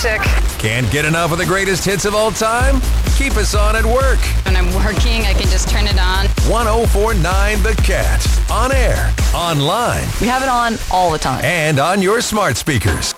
music. Can't get enough of the greatest hits of all time? Keep us on at work. When I'm working, I can just turn it on. 104.9 The Cat. On air, online, We have it on all the time. and on your smart speakers.